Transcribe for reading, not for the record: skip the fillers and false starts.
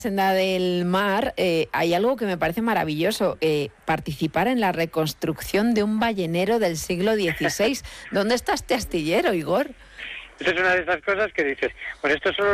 Senda del Mar, hay algo que me parece maravilloso, participar en la reconstrucción de un ballenero del siglo XVI. ¿Dónde está este astillero, Igor? Esa es una de esas cosas que dices, pues esto solo